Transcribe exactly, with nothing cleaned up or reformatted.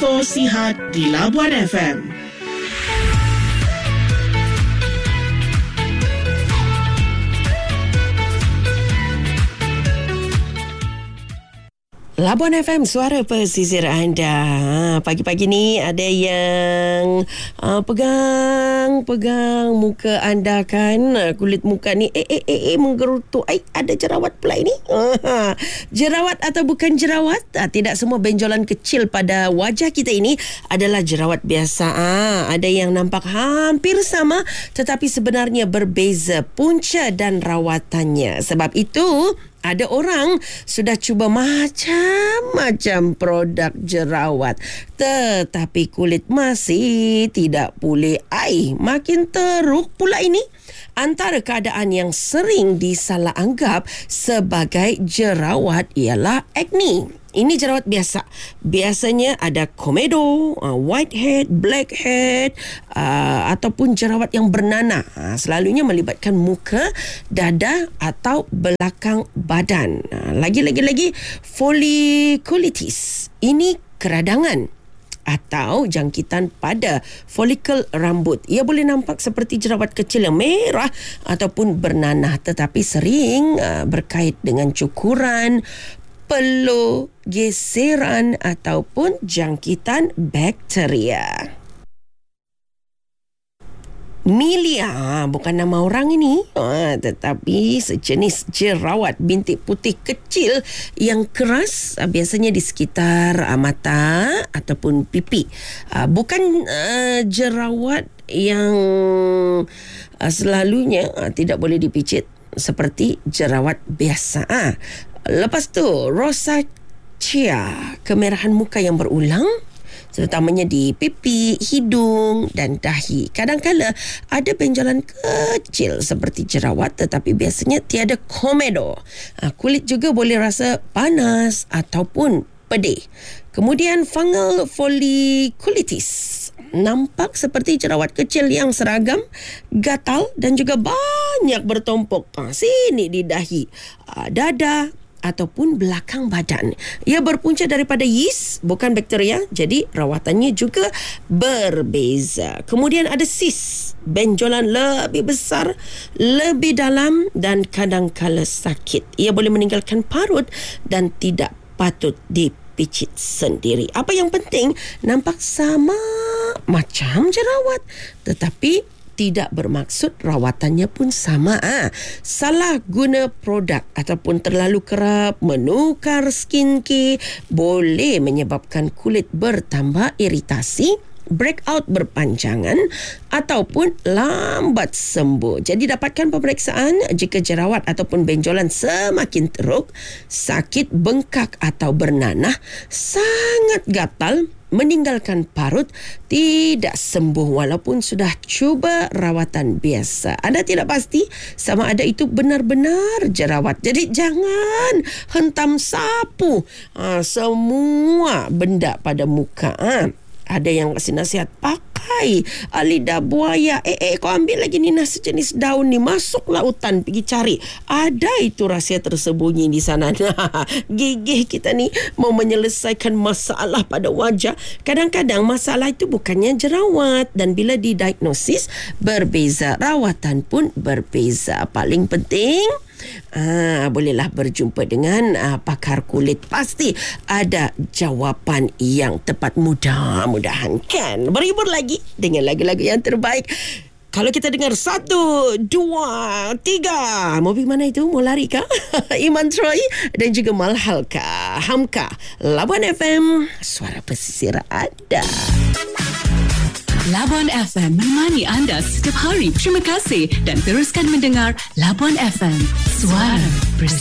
So Sihat di Labuan F M. Labuan F M, suara pesisir anda. Pagi-pagi ni ada yang uh, pegang pegang muka anda kan, kulit muka ni eh eh eh, eh menggerutu. Ai, ada jerawat pula ini. Uh, jerawat atau bukan jerawat? Uh, tidak semua benjolan kecil pada wajah kita ini adalah jerawat biasa. Uh, ada yang nampak hampir sama tetapi sebenarnya berbeza punca dan rawatannya. Sebab itu ada orang sudah cuba macam-macam produk jerawat tetapi kulit masih tidak pulih. Ai, makin teruk pula ini. Antara keadaan yang sering disalah anggap sebagai jerawat ialah acne. Ini jerawat biasa. Biasanya ada komedo, uh, whitehead, blackhead uh, ataupun jerawat yang bernanah. Uh, selalunya melibatkan muka, dada atau belakang badan. Uh, lagi-lagi-lagi folikulitis. Ini keradangan atau jangkitan pada folikel rambut. Ia boleh nampak seperti jerawat kecil yang merah ataupun bernanah tetapi sering uh, berkait dengan cukuran, peluh, geseran ataupun jangkitan bakteria. Milia bukan nama orang ini, ah, tetapi sejenis jerawat bintik putih kecil yang keras, ah, biasanya di sekitar ah, mata ataupun pipi. Ah, bukan ah, jerawat yang ah, selalunya ah, tidak boleh dipicit seperti jerawat biasa. Ah. Lepas tu, rosacea, kemerahan muka yang berulang, terutamanya di pipi, hidung dan dahi. Kadang-kala ada benjolan kecil seperti jerawat tetapi biasanya tiada komedo. Ha, kulit juga boleh rasa panas ataupun pedih. Kemudian fungal folikulitis. Nampak seperti jerawat kecil yang seragam, gatal dan juga banyak bertumpuk. Ha, sini di dahi, ha, dada ataupun belakang badan. Ia berpunca daripada yeast, bukan bakteria, jadi rawatannya juga berbeza. Kemudian ada cyst, benjolan lebih besar, lebih dalam dan kadang-kala sakit. Ia boleh meninggalkan parut dan tidak patut dipicit sendiri. Apa yang penting, nampak sama macam jerawat tetapi tidak bermaksud rawatannya pun sama. Ah, salah guna produk ataupun terlalu kerap menukar skincare boleh menyebabkan kulit bertambah iritasi, breakout berpanjangan ataupun lambat sembuh. Jadi dapatkan pemeriksaan jika jerawat ataupun benjolan semakin teruk, sakit, bengkak atau bernanah, sangat gatal, meninggalkan parut, tidak sembuh walaupun sudah cuba rawatan biasa. Anda tidak pasti sama ada itu benar-benar jerawat. Jadi jangan hentam sapu ha, semua benda pada muka. Ha. Ada yang kasih nasihat, pakai lidah buaya. Eh, eh, kau ambil lagi ni nasi jenis daun ni, masuk lautan pergi cari. Ada itu rahsia tersembunyi di sana. Gigih kita ni mau menyelesaikan masalah pada wajah. Kadang-kadang masalah itu bukannya jerawat. Dan bila didiagnosis, berbeza. Rawatan pun berbeza. Paling penting, Ah, bolehlah berjumpa dengan ah, pakar kulit. Pasti ada jawapan yang tepat. Mudah-mudahan kan. Berhibur lagi dengan lagu-lagu yang terbaik. Kalau kita dengar satu, dua, tiga, mau pergi mana itu? Mau lari kah? Iman Troy dan juga Malhal kah? Hamka. Labuan F M, suara pesisir ada. Labuan F M menemani anda setiap hari. Terima kasih dan teruskan mendengar Labuan F M, suara pesisir.